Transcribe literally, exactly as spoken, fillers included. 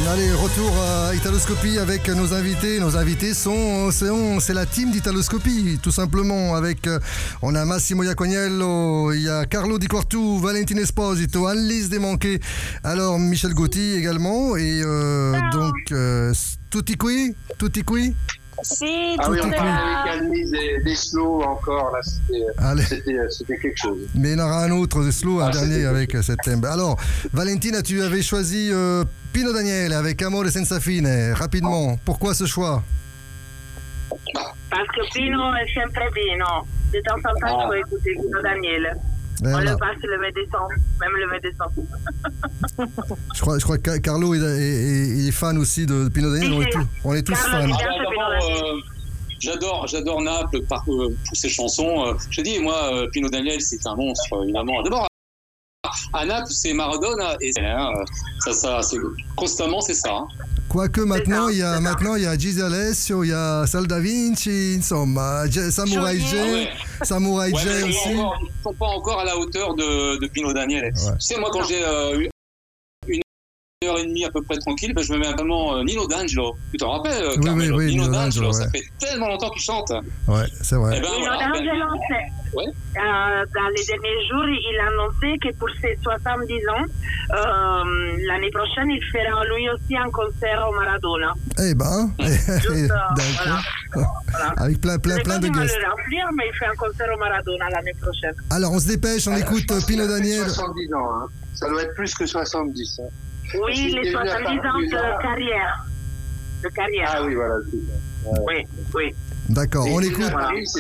Allez, retour à Italoscopie avec nos invités. Nos invités sont, sont c'est la team d'Italoscopie, tout simplement. Avec, on a Massimo Iacognello, il y a Carlo Di Quartu, Valentine Esposito, Annelise Desmanquet, alors Michel Gauthier également. Et euh, donc, euh, tutti qui? Tutti qui? Si, ah oui, on là. parlait avec Annelise des, des slows encore, là, c'était, c'était, c'était quelque chose. Mais il y en aura un autre, des slows, un ah, dernier avec cette thème. Alors, Valentina, tu avais choisi euh, Pino Daniele avec Amore senza fine. Rapidement, pourquoi ce choix? Parce que Pino est sempre Pino. De temps en temps, il faut écouter Pino Daniele. On voilà. le passe le médecin, même le médecin. je, crois, je crois que Carlo est, est, est fan aussi de Pino Daniele. On est tous, on est tous fans. Ah, bah, euh, j'adore, j'adore Naples par euh, pour ses chansons. Euh, je dis, moi, euh, Pino Daniele, c'est un monstre, évidemment. D'abord, à Naples, c'est Maradona et hein, ça, ça, c'est constamment, c'est ça. Hein. Quoique maintenant, il y a maintenant il y a Gigi Alessio, il y a Sal Da Vinci, insomma, Samurai J, ah ouais. Samurai ouais, J aussi. Ils ne sont pas encore à la hauteur de, de Pino Daniele. Ouais. Tu sais, moi, quand j'ai euh, eu une heure et demie à peu près tranquille, ben, je me mets notamment euh, Nino D'Angelo. Tu t'en rappelles, oui, Carmelo? oui, oui, Nino, Nino D'Angelo, D'Angelo, ça ouais. fait tellement longtemps qu'il chante. Ouais, c'est vrai. Eh ben, Nino voilà, D'Angelo, ben... ouais. Euh, dans les derniers jours, il a annoncé que pour ses soixante-dix ans, euh, l'année prochaine, il fera lui aussi un concert au Maradona. Eh ben, Juste, euh, d'accord. Voilà. Voilà. Avec plein, plein, plein de guests. Je ne vais pas le remplir, mais il fait un concert au Maradona l'année prochaine. Alors, on se dépêche, on Alors, écoute Pino Daniele. soixante-dix ans, hein. Ça doit être plus que soixante-dix. Hein. Oui, les soixante-dix ans de carrière. De carrière. Ah oui, voilà. Ouais. Oui, oui. D'accord, on écoute. Voilà.